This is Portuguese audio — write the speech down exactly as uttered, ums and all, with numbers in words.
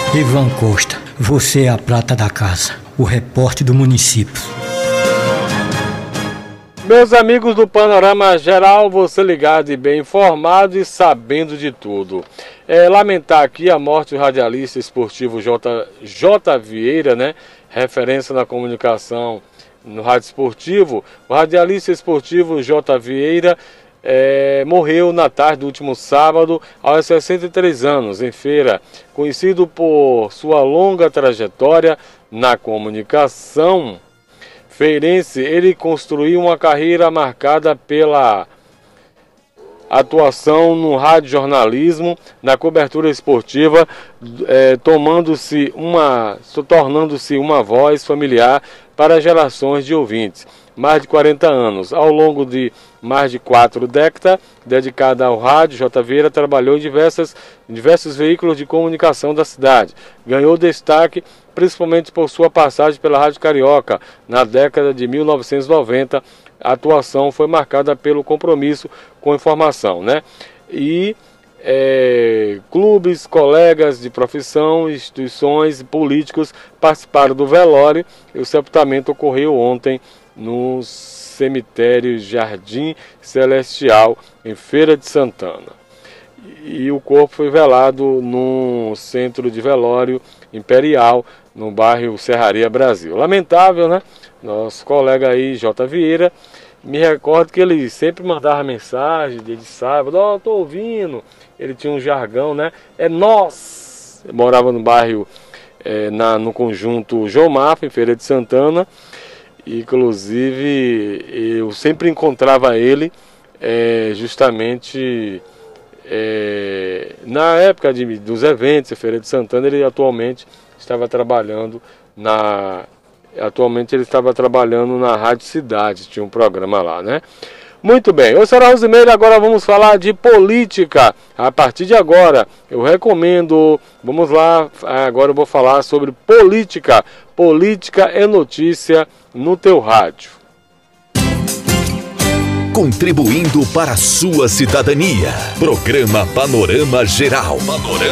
Ivan Costa, você é a prata da casa, o repórter do município. Meus amigos do Panorama Geral, você ligado e bem informado e sabendo de tudo. É, lamentar aqui a morte do radialista esportivo J. J. Vieira, né? Referência na comunicação no rádio esportivo. O radialista esportivo J. Vieira é, morreu na tarde do último sábado, aos sessenta e três anos, em Feira. Conhecido por sua longa trajetória na comunicação feirense, ele construiu uma carreira marcada pela atuação no radiojornalismo, na cobertura esportiva, eh, tomando-se uma, tornando-se uma voz familiar para gerações de ouvintes. Mais de quarenta anos, ao longo de mais de quatro décadas, dedicada ao rádio, J. Vieira trabalhou em diversas, em diversos veículos de comunicação da cidade. Ganhou destaque principalmente por sua passagem pela Rádio Carioca na década de mil novecentos e noventa. A atuação foi marcada pelo compromisso com informação, né? E é, clubes, colegas de profissão, instituições, políticos participaram do velório. E o sepultamento ocorreu ontem no cemitério Jardim Celestial, em Feira de Santana. E o corpo foi velado no centro de velório Imperial, no bairro Serraria Brasil. Lamentável, né? Nosso colega aí, J. Vieira, me recordo que ele sempre mandava mensagem dia de sábado: ó, oh, tô ouvindo. Ele tinha um jargão, né? É nós! Eu morava no bairro, é, na, no conjunto João Mafra, em Feira de Santana. Inclusive, eu sempre encontrava ele é, justamente é, na época de, dos eventos em Feira de Santana. Ele atualmente estava trabalhando na atualmente ele estava trabalhando na Rádio Cidade, tinha um programa lá, né? Muito bem, eu sou a Rosimeira, agora vamos falar de política. A partir de agora, eu recomendo, vamos lá, agora eu vou falar sobre política. Política é notícia no teu rádio. Contribuindo para a sua cidadania. Programa Panorama Geral. Panorama.